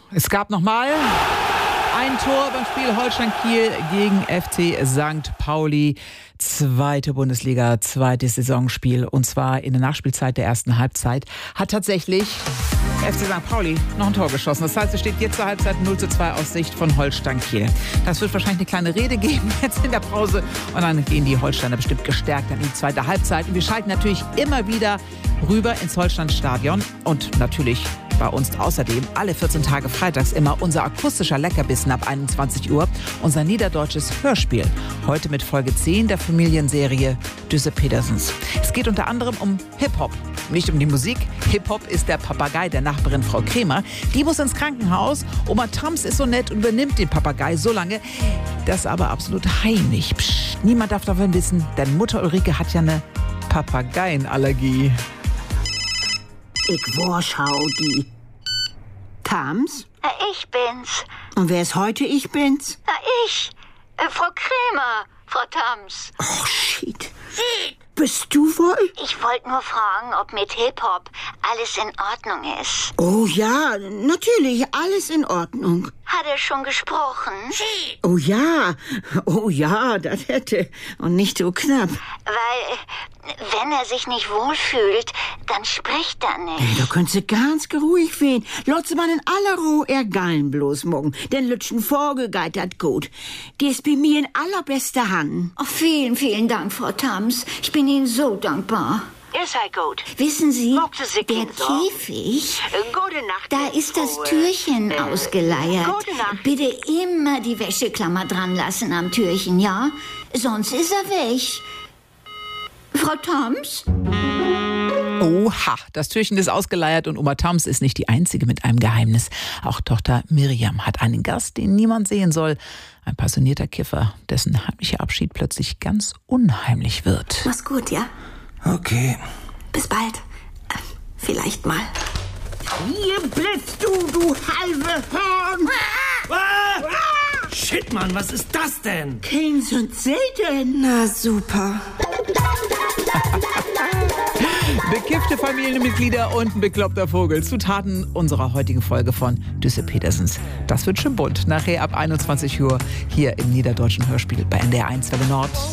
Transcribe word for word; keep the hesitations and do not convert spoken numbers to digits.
Es gab nochmal ein Tor beim Spiel Holstein Kiel gegen F C Sankt Pauli. Zweite Bundesliga, zweites Saisonspiel. Und zwar in der Nachspielzeit der ersten Halbzeit hat tatsächlich F C Sankt Pauli noch ein Tor geschossen. Das heißt, es steht jetzt zur Halbzeit null zu zwei aus Sicht von Holstein Kiel. Das wird wahrscheinlich eine kleine Rede geben jetzt in der Pause. Und dann gehen die Holsteiner bestimmt gestärkt in die zweite Halbzeit. Und wir schalten natürlich immer wieder rüber ins Holsteinstadion. Und natürlich bei uns außerdem alle vierzehn Tage freitags immer unser akustischer Leckerbissen ab einundzwanzig Uhr. Unser niederdeutsches Hörspiel. Heute mit Folge zehn der Familienserie Düsse Petersens. Es geht unter anderem um Hip-Hop. Nicht um die Musik. Hip-Hop ist der Papagei der Nachbarin Frau Kremer. Die muss ins Krankenhaus. Oma Tams ist so nett und übernimmt den Papagei so lange. Das aber absolut heimlich. Psst, niemand darf davon wissen, denn Mutter Ulrike hat ja eine Papageienallergie. Ich warschau die. Tams? Ich bin's. Und wer ist heute ich bin's? Na, ich. Äh, Frau Kremer, Frau Tams. Oh, shit. Bist du wohl? Ich wollte nur fragen, ob mit Hip-Hop alles in Ordnung ist. Oh ja, natürlich, alles in Ordnung. Hat er schon gesprochen? Oh ja, oh ja, das hätte. Und nicht so knapp. Weil, wenn er sich nicht wohlfühlt, dann spricht er nicht. Da könnt ihr ganz geruhig wehen. Lotze man in aller Ruhe er gallen bloß morgen. Denn Lütschen vorgegeitert gut. Die ist bei mir in allerbester Hand. Oh, vielen, vielen Dank, Frau Tams. Ich bin Ihnen so dankbar. Ihr seid gut. Wissen Sie, Mochte Sie der Kind so? Käfig, Gute Nacht. da ist das Ruhe. Türchen Äh, ausgeleiert. Gute Nacht. Bitte immer die Wäscheklammer dran lassen am Türchen, ja? Sonst ist er weg. Frau Tams? Oha, das Türchen ist ausgeleiert und Oma Tams ist nicht die Einzige mit einem Geheimnis. Auch Tochter Miriam hat einen Gast, den niemand sehen soll. Ein passionierter Kiffer, dessen heimlicher Abschied plötzlich ganz unheimlich wird. Mach's gut, ja? Okay. Bis bald. Äh, vielleicht mal. Hier blitzt du, du halbe Horn! Ah! Shit, Mann, was ist das denn? Keins und selten. Na super. Bekiffte Familienmitglieder und ein bekloppter Vogel. Zutaten unserer heutigen Folge von Düsse Petersens. Das wird schon bunt. Nachher ab einundzwanzig Uhr hier im niederdeutschen Hörspiel bei N D R eins Welle Nord.